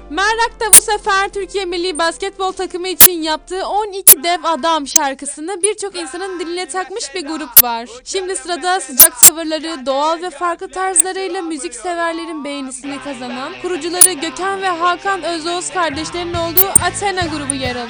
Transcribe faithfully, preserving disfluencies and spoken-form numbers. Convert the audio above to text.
Merrak da bu sefer Türkiye Milli Basketbol takımı için yaptığı on iki Dev Adam şarkısını birçok insanın diline takmış bir grup var. Şimdi sırada sıcak tavırları, doğal ve farklı tarzlarıyla müzik severlerin beğenisini kazanan, kurucuları Gökhan ve Hakan Özoğuz kardeşlerin olduğu Athena grubu yer alıyor.